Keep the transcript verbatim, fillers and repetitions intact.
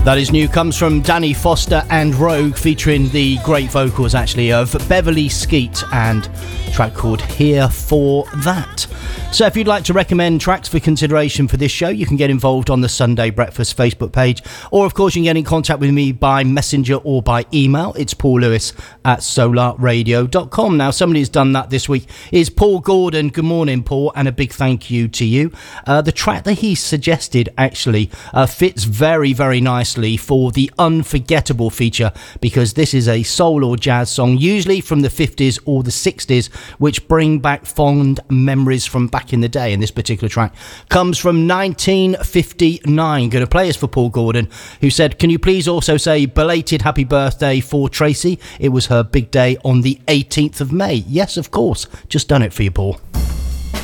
That is new, comes from Danny Foster and Rogue, featuring the great vocals actually of Beverly Skeet, and a track called Here For That. So if you'd like to recommend tracks for consideration for this show, you can get involved on the Sunday Breakfast Facebook page, or of course you can get in contact with me by messenger or by email. It's Paul Lewis at solar radio dot com. Now, somebody who's done that this week is Paul Gordon. Good morning, Paul, and a big thank you to you. Uh, the track that he suggested actually uh, fits very, very nicely for the Unforgettable feature, because this is a soul or jazz song, usually from the fifties or the sixties, which bring back fond memories from back in the day. And this particular track comes from nineteen fifty-nine. Going to play us for Paul Gordon, who said, can you please also say belated happy birthday for Tracy? It was her big day on the eighteenth of May. Yes, of course. Just done it for you, Paul.